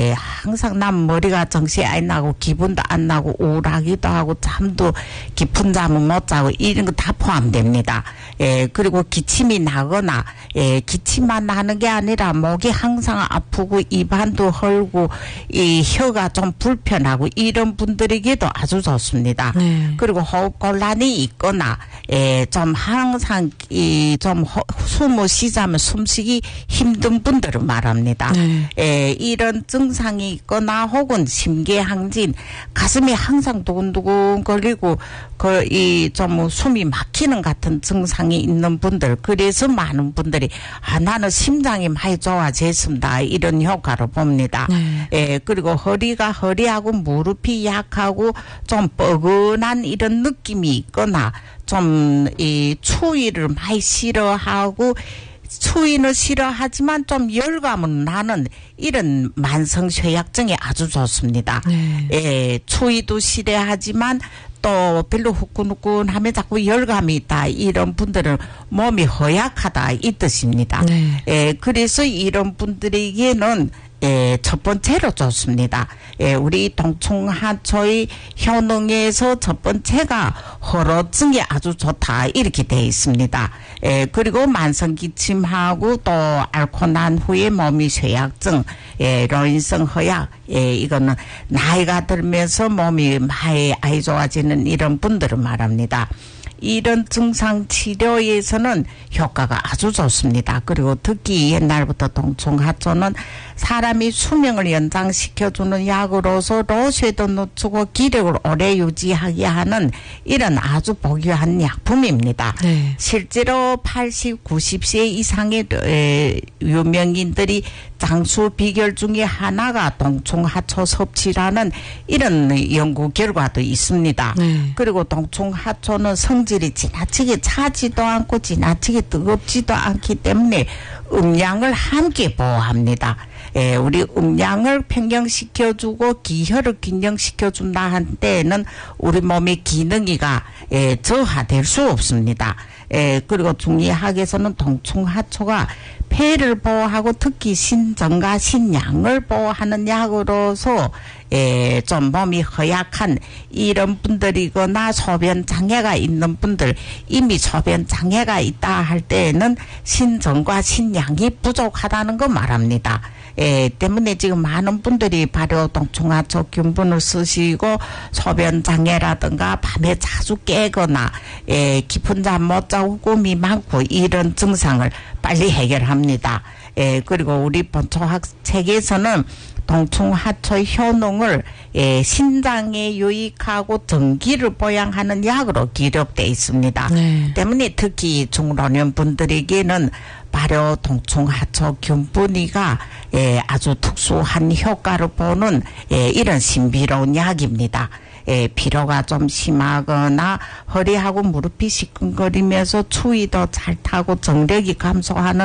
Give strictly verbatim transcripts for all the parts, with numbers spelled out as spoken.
에, 항상 난 머리가 정신이 안 나고 기분도 안 나고 우울하기도 하고 잠도 깊은 잠은 못 자고 이런 거 다 포함됩니다. 에, 그리고 기침이 나거나 에, 기침만 나는 게 아니라 목이 항상 아프고 입안도 헐고 이 혀가 좀 불편하고 이런 분들에게도 아주 좋습니다. 네. 그리고 호흡 곤란이 있거나 에, 좀 항상 이 좀 숨을 쉬자면 숨쉬기 힘든 분들은 말합니다. 네. 에, 이런 증상이 있거나 혹은 심계항진, 가슴이 항상 두근두근 거리고 그 이 좀 숨이 막히는 같은 증상이 있는 분들, 그래서 많은 분들이 아 나는 심장이 많이 좋아졌습니다 이런 효과를 봅니다. 네. 에, 그리고 허리가 허리하고 무릎이 약하고 좀 뻐근한 이런 느낌이 있거나 좀 이 추위를 많이 싫어하고 추위는 싫어하지만 좀 열감은 나는 이런 만성 쇠약증이 아주 좋습니다. 네. 예, 추위도 싫어하지만 또 별로 후끈후끈하면 자꾸 열감이 있다 이런 분들은 몸이 허약하다 이 뜻입니다. 네. 예, 그래서 이런 분들에게는 예, 첫 번째로 좋습니다. 예, 우리 동충하초의 효능에서 첫 번째가 허로증이 아주 좋다 이렇게 되어 있습니다. 예, 그리고 만성기침하고 또 앓고 난 후에 몸이 쇠약증, 예, 로인성 허약, 예, 이거는 나이가 들면서 몸이 많이 아이 좋아지는 이런 분들을 말합니다. 이런 증상 치료에서는 효과가 아주 좋습니다. 그리고 특히 옛날부터 동충하초는 사람이 수명을 연장시켜주는 약으로서 노쇠도 늦추고 기력을 오래 유지하게 하는 이런 아주 보유한 약품입니다. 네. 실제로 팔십, 구십 세 이상의 유명인들이 장수 비결 중에 하나가 동충하초 섭취라는 이런 연구 결과도 있습니다. 네. 그리고 동충하초는 성질이 지나치게 차지도 않고 지나치게 뜨겁지도 않기 때문에 음양을 함께 보호합니다. 예, 우리 음양을 평정시켜주고 기혈을 균형시켜준다 한 때에는 우리 몸의 기능이가 예, 저하될 수 없습니다. 예, 그리고 중의학에서는 동충하초가 폐를 보호하고 특히 신정과 신양을 보호하는 약으로서 예, 좀 몸이 허약한 이런 분들이거나 소변 장애가 있는 분들, 이미 소변 장애가 있다 할 때에는 신정과 신양이 부족하다는 거 말합니다. 예, 때문에 지금 많은 분들이 발효 동충하초 균분을 쓰시고 소변 장애라든가 밤에 자주 깨거나 예, 깊은 잠 못 자고 꿈이 많고 이런 증상을 빨리 해결합니다. 예, 그리고 우리 본초학 책에서는 동충하초의 효능을 예, 신장에 유익하고 전기를 보양하는 약으로 기록되어 있습니다. 네. 때문에 특히 중老年 분들에게는 발효 동충하초 균분이가 예, 아주 특수한 효과를 보는 예, 이런 신비로운 약입니다. 예, 피로가 좀 심하거나 허리하고 무릎이 시큰거리면서 추위도 잘 타고 정력이 감소하는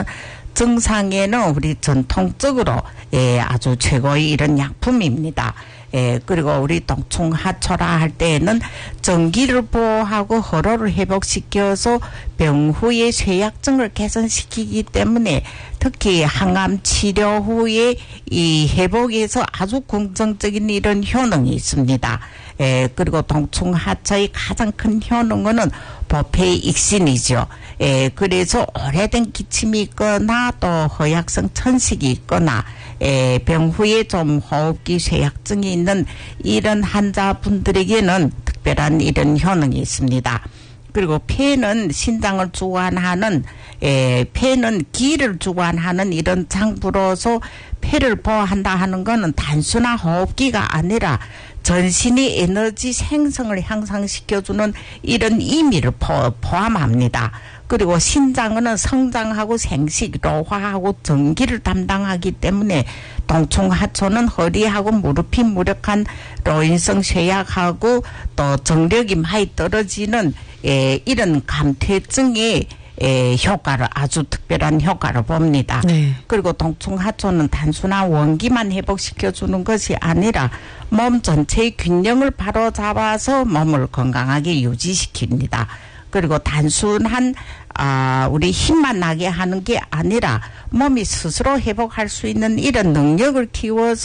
증상에는 우리 전통적으로 예, 아주 최고의 이런 약품입니다. 예, 그리고 우리 동충하초라 할 때에는 전기를 보호하고 허로를 회복시켜서 병 후의 쇠약증을 개선시키기 때문에 특히 항암 치료 후에 이 회복에서 아주 긍정적인 이런 효능이 있습니다. 예, 그리고 동충하초의 가장 큰 효능은 보폐의 익신이죠. 예, 그래서 오래된 기침이 있거나 또 허약성 천식이 있거나 예, 병 후에 좀 호흡기 쇠약증이 있는 이런 환자분들에게는 특별한 이런 효능이 있습니다. 그리고 폐는 신장을 주관하는 에, 폐는 기를 주관하는 이런 장부로서 폐를 보호한다 하는 것은 단순한 호흡기가 아니라 전신의 에너지 생성을 향상시켜주는 이런 의미를 포, 포함합니다. 그리고 신장은 성장하고 생식, 노화하고 전기를 담당하기 때문에 동충하초는 허리하고 무릎이 무력한 로인성 쇠약하고 또 정력이 많이 떨어지는 에, 이런 감퇴증의 에, 효과를 아주 특별한 효과를 봅니다. 네. 그리고 동충하초는 단순한 원기만 회복시켜주는 것이 아니라 몸 전체의 균형을 바로잡아서 몸을 건강하게 유지시킵니다. 그리고 단순한 아, 우리 힘만 나게 하는 게 아니라 몸이 스스로 회복할 수 있는 이런 능력을 키워서